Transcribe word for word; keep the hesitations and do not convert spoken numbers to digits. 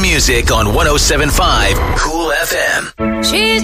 music on one oh seven point five Cool F M. She's